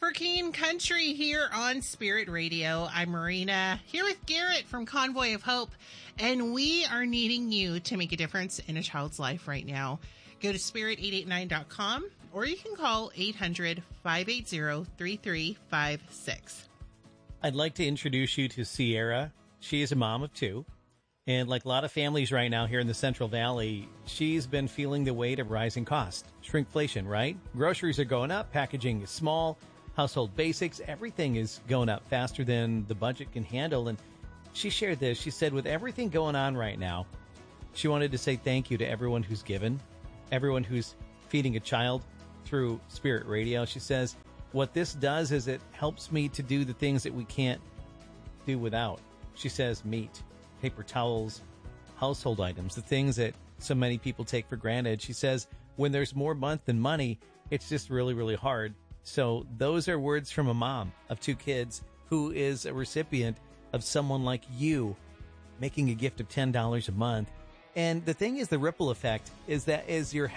Hurricane Country here on Spirit Radio. I'm Marina, here with Garrett from Convoy of Hope, and we are needing you to make a difference in a child's life right now. Go to spirit889.com, or you can call 800-580-3356. I'd like to introduce you to Sierra. She is a mom of two. And like a lot of families right now here in the Central Valley, she's been feeling the weight of rising costs. Shrinkflation, right? Groceries are going up, packaging is small, household basics, everything is going up faster than the budget can handle. And she shared this. She said, with everything going on right now, she wanted to say thank you to everyone who's given, everyone who's feeding a child through Spirit Radio. She says, what this does is it helps me to do the things that we can't do without. She says meat, paper towels, household items, the things that so many people take for granted. She says, when there's more month than money, it's just really, really hard. So those are words from a mom of two kids who is a recipient of someone like you making a gift of $10 a month. And the thing is, the ripple effect is that as you're